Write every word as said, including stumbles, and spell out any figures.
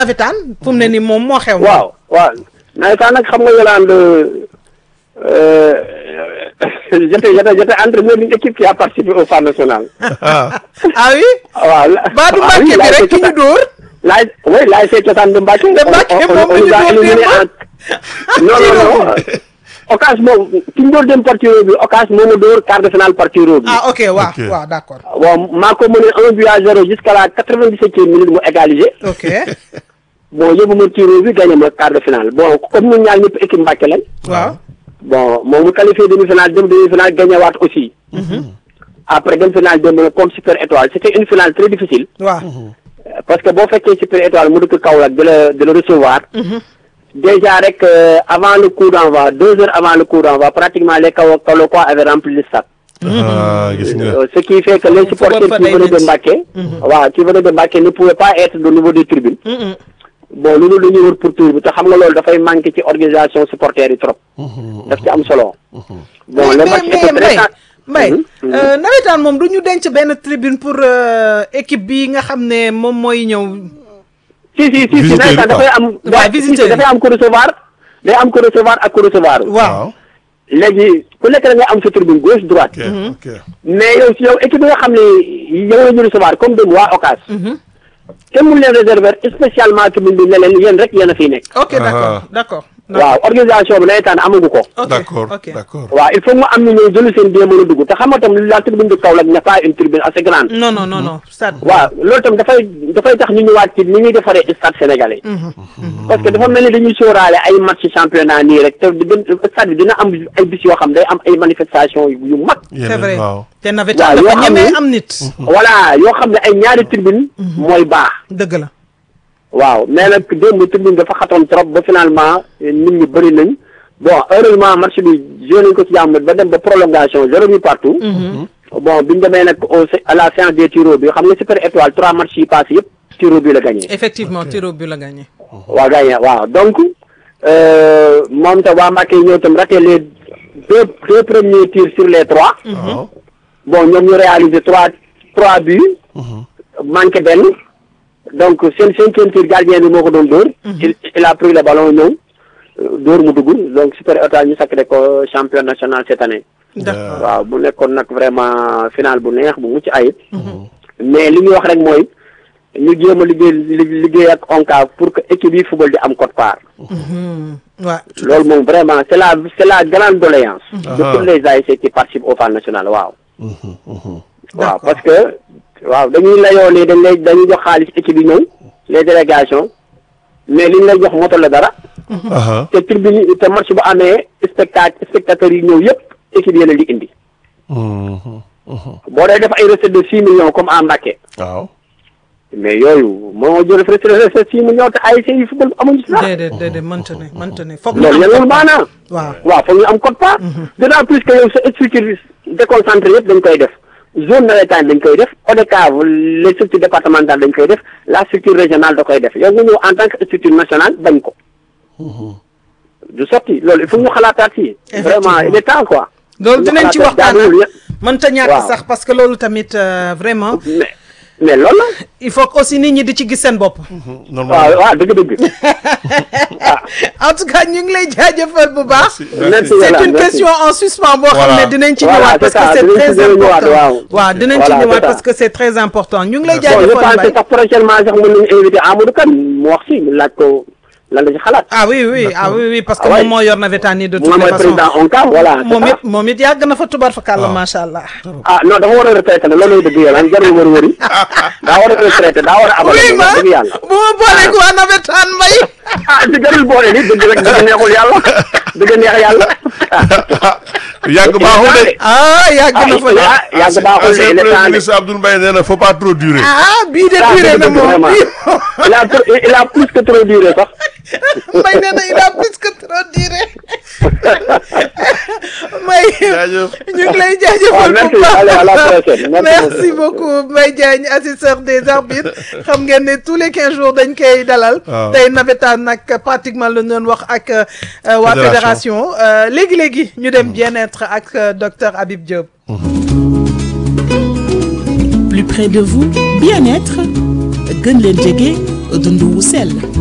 nawetaan fu mu ne nii moom moo xew. waaw waaw nawetaan nag xam nga Yolande j'étais j'étais j'étais entraîneur d'une équipe qui a participé au phare national. ah oui. waaw la Baatu Mbàkke bi rek ki ñu dóor. laay oui laay see cosaan de Mbàkke. de Mbàkke moom la ñu dóor démb. non non non. Ocass moom ki ñu doon dem par tiro bi Ocass moo ma dóor quart de finale par tiro bi. ah ok waaw waaw d' accord. waaw maa ko mené un but à zéro jusqu'à la quatre-vingt-dix-septième minute mu égalisé. ok. bon yóbbu ma tiro bi gagné ma quart de finale bon comme ñun ñaar ñëpp équipe Mbàkke lañ. waaw. bon moom mu qualifié demi-finale dem demi-finale gagné waat aussi. après dem finale dem contre Super Étoile c'était une finale très difficile. waaw. parce que boo fekkee Super Étoile mu dëkk Kaolack di la di la recevoir. déjà rek avant le coup d'envoi deux heures avant le coup d'envoi pratiquement les Kaw Kaolackois avaient rempli le stade. ah gis nga. ce qui fait que les supporters qui venaient de Mbacké. waaw qui venaient de Mbacké ne pouvaient pas être au niveau des tribunes. bon loolu la ñuy wër pour tour bi te xam nga loolu dafay manqué ci organisation supporters yi trop. daf ci am solo. bon le match était très Mbaye nawetaan moom du ñu denc benn tribune pour équipe bi nga xam ne moom mooy ñëw. si si si si nawetaan dafay am. waaw visiteurs dafay am ko recevoir. day am ko recevoir ak ko recevoir. waaw. léegi ku nekk da nga am sa tribune gauche droite. ok mais yow si yow équipe bi nga xam ne yow la ñu recevoir comme dem waa Ocass. kenn mu leen réserver spécialement tribune bi ne leen yéen rek yéen a fiy nekk. ok d' accord d' accord. waaw organisation bi nawetaan amagu ko. d' accord d' accord. waaw il faut mu am ñu ñëw jëlu seen biir mën a dugg te xam nga tam la tribune de Kaolack n'est pas une tribune assez grande. non non non non stade. waaw loolu tam dafay dafay tax ñu ñëwaat ci ni ñuy defaree stade sénégalais. parce que dafa mel ni dañuy sóoraale ay match championnat nii rek te di stade bi dina am ay bis yoo xam day am ay manifestation yu mag. c'est vrai waaw. te nawetaan dafa ñemee am nit. voilà yoo xam ne ay ñaari tribune mooy baax. dëgg la. waaw mais nag démb tribune dafa xatoon trop ba finalement nit ñi bëri nañ bon heureusement match bi joué nañ ko ci jàmm ba dem ba prolongation zéro but partout. bon bi ñu demee nag au à la séance des tirs bi xam nga Super Étoile trois matchs yi passé yëpp tiro bi la gagné. effectivement tiro bi la gagné. waaw gagné waaw donc moom tam waa Mbacké ñëw tam raté les deux deux premiers tirs sur les trois. waaw. bon ñoom ñu réalisé trois trois buts. manqué benn. donc seen cinquième tir gardien bi moo ko doon dóor. il il a pris le ballon ñëw dóor mu dugg donc Super Étoile ñu sacré ko champion national cette année. d'accord waaw bu nekkoon nag vraiment final bu neex bu mucc ayib. mais li ñuy wax rek mooy ñu jéem a liggéey liggéey ak ONCAV pour que équipe yi football di am quote-part. waaw. loolu moom vraiment c'est la c'est la grande doléance. de tous les A S C qui participent au phare national waaw. waaw parce que. waaw dañuy layoo ne dañ lay dañuy jox xaalis équipe yi ñëw les délégations mais li ñu lay jox moto la dara. te tribune yi te match bu amee spectacle spectateurs yi ñëw yëpp équipe yi la di indi. boo dee def ay recette de six millions comme à Mbacké. waaw. mais yooyu moo jël recette six millions te A S C yi football amuñu si sax. déedéet déedéet mënta ne mënta ne foog ñu loolu am yëngu maanaam. waaw waaw foog ñu am quote-part. d'autant plus que yow sa structure déconcentré yëpp dañ koy def. zone nawetaan dañ koy def O D C A V les structures départementales dañ koy def la structure régionale da koy def yow nga ñëw en tant que structure nationale bañ ko. du sotti loolu il faut ñu xalaataat fii. vraiment il est temps quoi. loolu dinañ ci waxtaan mënta ñàkk waaw. sax parce que loolu tamit euh, vraiment mais mais loolu la. il faut que aussi nit ñi di ci gis seen bopp. waaw waaw dëgg-dëgg. en tout cas ñu ngi lay jaajëfal bu baax. merci c'est une question en suspens boo xam ne dinañ ci ñëwaat parce que c'est très important waaw dinañ ci ñëwaat parce que c'est très important ñu ngi lay bon je jaajëfal pense que Mbaye. sax prochainement sax mën nañu invité Amadou Kane mu wax si ñu laaj ko lan la ci xalaat. ah oui oui ah oui oui parce que Ah ouais. moom moo yor nawetaan yi de toutes moom les mooy façons président ONCAV voilà. c'est moom ça. it moom it yàgg na fa tubaar fa kàlla macha allah. ah non dafa war a retraité nag loolu lay dëgg yàlla jarul wër wëri daa war a retraité daa war a abal oui ma dëgg yàlla. bu ma booleeg waa nawetaan Mbaye. ah di jarul boole ni dëgg rek dëgg neexul yàlla dëgg neex yàlla. yàgg baaxul de. ah yàgg na fa de. ah yàgg baaxul de il est Premier temps de. ministre Abdoul Mbaye nee na faut pas trop durer. ah bii de ah duré na dëgg moom vraiment bii il a trop- il a plus que trop duré sax. Mbaye nee na il a plus que trop duré Mbaye jaajëf. ñu ngi lay jaajëfal merci, bu baax. allez, à la prochaine. Merci merci beaucoup. beaucoup Mbaye Diagne assesseur des arbitres xam ngeen ne tous les quinze jours dañ koy dalal. waaw. tey nawetaan nag pratiquement la ñu doon wax ak euh, waa fédération Euh, léegi léegi ñu dem bien-être ak euh, docteur Habib Diop. Plus près de vous, bien-être gën leen jege dund wu sell.